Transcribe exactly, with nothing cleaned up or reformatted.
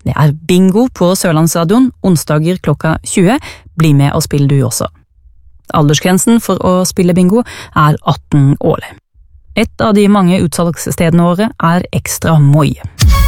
Det er bingo på Sørlandsradioen, onsdager klokka tjue. Bli med og spill du også. Aldersgrensen for å spille bingo er atten år. Et av de mange utsalgsstedene våre er Ekstra Moi.